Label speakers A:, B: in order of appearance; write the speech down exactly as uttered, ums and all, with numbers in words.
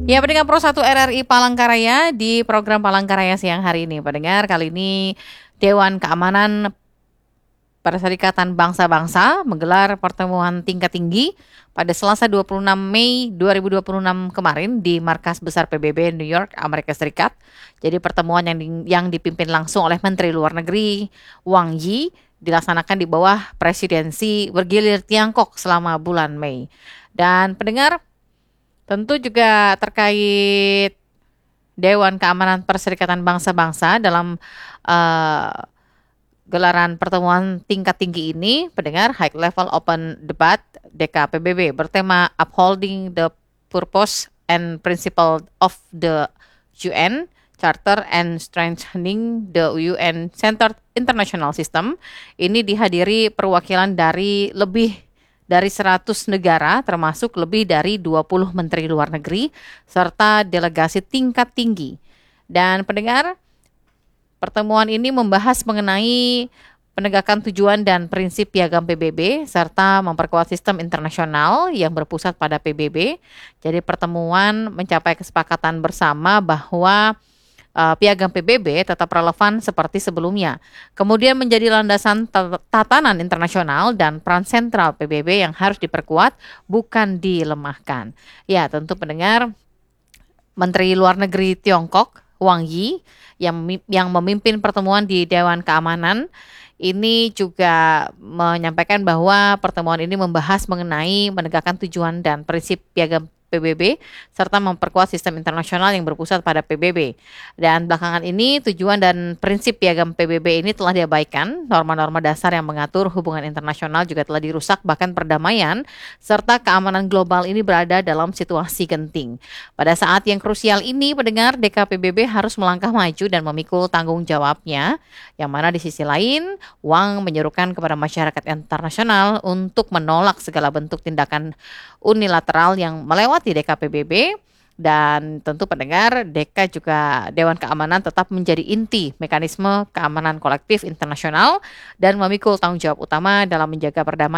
A: Ya, pendengar Pro satu R R I Palangkaraya di program Palangkaraya siang hari ini. Pendengar, kali ini Dewan Keamanan Perserikatan Bangsa-Bangsa menggelar pertemuan tingkat tinggi pada Selasa dua puluh enam Mei dua ribu dua puluh enam kemarin di Markas Besar P B B New York, Amerika Serikat. Jadi pertemuan yang, di, yang dipimpin langsung oleh Menteri Luar Negeri Wang Yi dilaksanakan di bawah presidensi bergilir Tiongkok selama bulan Mei. Dan pendengar, tentu juga terkait Dewan Keamanan Perserikatan Bangsa-Bangsa dalam uh, gelaran pertemuan tingkat tinggi ini, pendengar, High Level Open Debat D K P B B bertema Upholding the Purpose and Principle of the U N Charter and Strengthening the U N-Centered International System. Ini dihadiri perwakilan dari lebih dari seratus negara, termasuk lebih dari dua puluh menteri luar negeri, serta delegasi tingkat tinggi. Dan pendengar, pertemuan ini membahas mengenai penegakan tujuan dan prinsip piagam P B B, serta memperkuat sistem internasional yang berpusat pada P B B. Jadi pertemuan mencapai kesepakatan bersama bahwa Uh, piagam P B B tetap relevan seperti sebelumnya. Kemudian menjadi landasan tatanan internasional dan peran sentral P B B yang harus diperkuat, bukan dilemahkan. Ya, tentu pendengar, Menteri Luar Negeri Tiongkok Wang Yi yang yang memimpin pertemuan di Dewan Keamanan ini juga menyampaikan bahwa pertemuan ini membahas mengenai menegakkan tujuan dan prinsip piagam P B B serta memperkuat sistem internasional yang berpusat pada P B B. Dan belakangan ini tujuan dan prinsip piagam P B B ini telah diabaikan. Norma-norma dasar yang mengatur hubungan internasional juga telah dirusak, bahkan perdamaian serta keamanan global ini berada dalam situasi genting. Pada saat yang krusial ini, pendengar, D K P B B harus melangkah maju dan memikul tanggung jawabnya, yang mana di sisi lain Wang menyerukan kepada masyarakat internasional untuk menolak segala bentuk tindakan unilateral yang melewati D K P B B. Dan tentu pendengar, D K juga Dewan Keamanan tetap menjadi inti mekanisme keamanan kolektif internasional dan memikul tanggung jawab utama dalam menjaga perdamaian